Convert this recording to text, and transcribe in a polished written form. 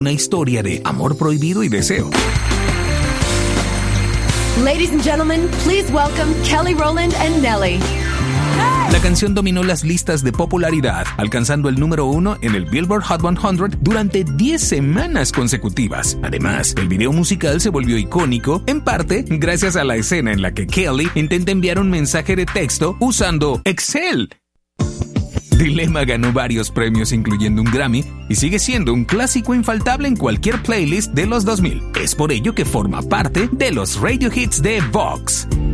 Una historia de amor prohibido y deseo. Ladies and gentlemen, please welcome Kelly Rowland and Nelly. La canción dominó las listas de popularidad, alcanzando el número 1 en el Billboard Hot 100 durante 10 semanas consecutivas. Además, el video musical se volvió icónico, en parte gracias a la escena en la que Kelly intenta enviar un mensaje de texto usando Excel. Dilemma ganó varios premios, incluyendo un Grammy, y sigue siendo un clásico infaltable en cualquier playlist de los 2000. Es por ello que forma parte de los Radio Hits de Vox.